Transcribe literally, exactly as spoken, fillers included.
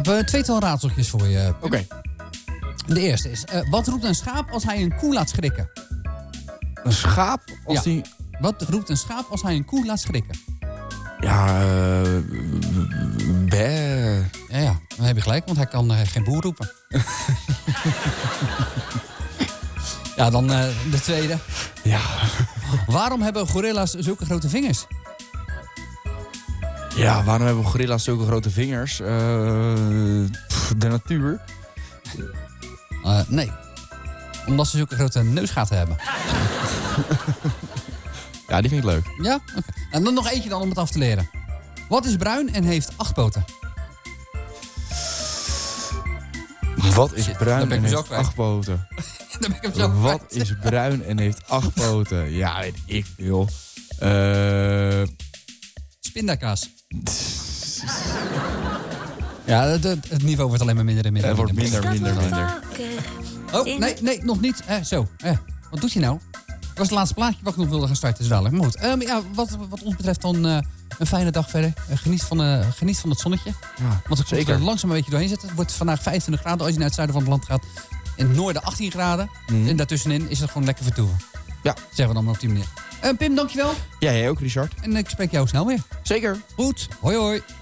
heb uh, tweetal raadseltjes voor je. Oké. Okay. De eerste is, uh, wat roept een schaap als hij een koe laat schrikken? Een schaap? Als ja. die... Wat roept een schaap als hij een koe laat schrikken? Ja, uh, bé. Ja, ja, dan heb je gelijk, want hij kan uh, geen boer roepen. Ja, dan uh, de tweede. Ja. Waarom hebben gorilla's zulke grote vingers? Ja, waarom hebben gorilla's zulke grote vingers? Uh, pff, de natuur. Uh, nee. Omdat ze zulke grote neusgaten hebben. Ja, die vind ik leuk. Ja? Oké. Okay. En dan nog eentje dan om het af te leren. Wat is bruin en heeft acht poten? Wat is Shit, bruin en heeft acht poten? Dan ben ik hem zo Wat kwijt. Is bruin en heeft acht poten? Ja, weet ik veel. Uh... Spindakaas. Ja, het, het niveau wordt alleen maar minder en minder. Het wordt minder, minder, minder. Oh, nee, nee, nog niet. Eh, zo, eh, wat doet je nou? Dat was het laatste plaatje wat ik nog wilde gaan starten, is dadelijk. Maar goed, um, ja, wat, wat ons betreft dan uh, een fijne dag verder. Uh, geniet, van, uh, geniet van het zonnetje. Ja, Want ik zeker. er langzaam een beetje doorheen zitten. Het wordt vandaag vijfentwintig graden als je naar het zuiden van het land gaat. In het noorden achttien graden. Mm-hmm. En daartussenin is het gewoon lekker vertoeven. Ja. Zeggen we dan maar op die manier. Uh, Pim, dankjewel. Ja, jij ook, Richard. En ik spreek jou snel weer. Zeker. Goed. Hoi, hoi.